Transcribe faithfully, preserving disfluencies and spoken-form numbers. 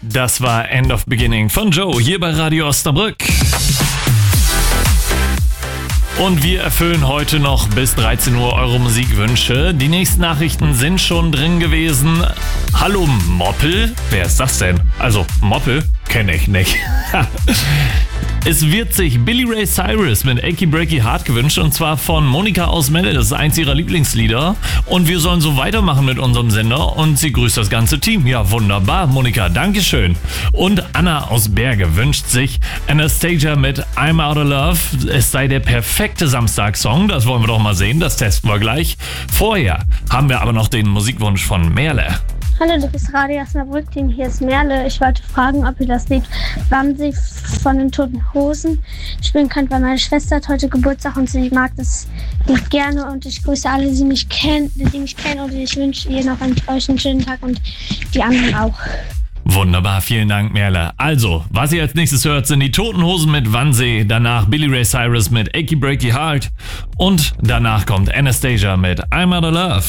Das war End of Beginning von Joe hier bei Radio Osnabrück. Und wir erfüllen heute noch bis dreizehn Uhr eure Musikwünsche. Die nächsten Nachrichten sind schon drin gewesen. Hallo Moppel? Wer ist das denn? Also Moppel? Kenne ich nicht. Es wird sich Billy Ray Cyrus mit Achy Breaky Heart gewünscht, und zwar von Monika aus Melle. Das ist eins ihrer Lieblingslieder. Und wir sollen so weitermachen mit unserem Sender, und sie grüßt das ganze Team. Ja, wunderbar, Monika, dankeschön. Und Anna aus Berge wünscht sich Anastasia mit I'm Out of Love. Es sei der perfekte Samstagssong. Das wollen wir doch mal sehen. Das testen wir gleich. Vorher haben wir aber noch den Musikwunsch von Merle. Hallo, liebes Radio Osnabrück Team, hier ist Merle. Ich wollte fragen, ob ihr das Lied Wannsee von den Toten Hosen spielen könnt, weil meine Schwester hat heute Geburtstag und sie mag das Lied gerne, und ich grüße alle, die mich kennen, die mich kennen, und ich wünsche ihr noch einen, euch einen schönen Tag und die anderen auch. Wunderbar, vielen Dank, Merle. Also, was ihr als nächstes hört, sind die Toten Hosen mit Wannsee, danach Billy Ray Cyrus mit Achy Breaky Heart und danach kommt Anastasia mit I'm Out of Love.